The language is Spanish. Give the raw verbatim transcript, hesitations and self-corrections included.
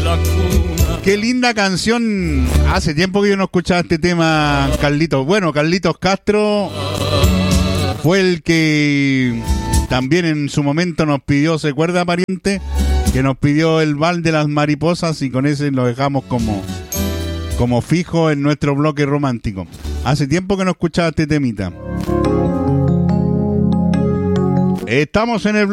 Qué linda canción. Hace tiempo que yo no escuchaba este tema, Carlitos. Bueno, Carlitos Castro fue el que también en su momento nos pidió, ¿se acuerda, pariente? Que nos pidió el Val de las Mariposas y con ese lo dejamos como, como fijo en nuestro bloque romántico. Hace tiempo que no escuchaba este temita. Estamos en el